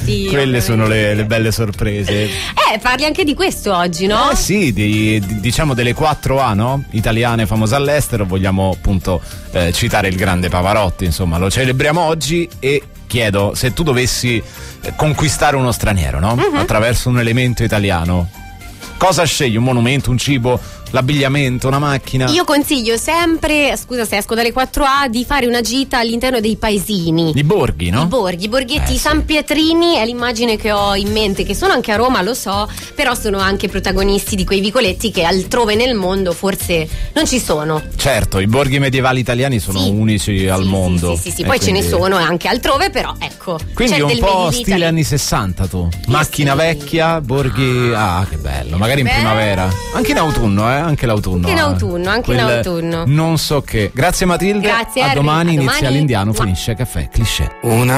Dio. Quelle sono le belle sorprese. Parli anche di questo oggi, no? Sì, diciamo delle 4A, no? Italiane famose all'estero. Vogliamo appunto citare il grande Pavarotti, insomma, lo celebriamo oggi e chiedo se tu dovessi conquistare uno straniero, no? Attraverso un elemento italiano. Cosa scegli? Un monumento, un cibo, l'abbigliamento, una macchina? Io consiglio sempre, scusa se esco dalle 4A, di fare una gita all'interno dei paesini. I borghi, no? I borghetti, sì. San Pietrini è l'immagine che ho in mente, che sono anche a Roma, lo so, però sono anche protagonisti di quei vicoletti che altrove nel mondo forse non ci sono. Certo, i borghi medievali italiani sono unici al mondo. Sì, poi ce ne sono anche altrove, però ecco. Quindi c'è un del po' Made in stile Italy. anni 60 tu. Macchina vecchia, borghi. Ah, che bello. Magari in primavera. Anche in autunno, Anche l'autunno. Anche in autunno. Non so che. Grazie Matilde. Grazie, a Henry. domani A inizia domani. l'Indiano, finisce Caffè Cliché. Una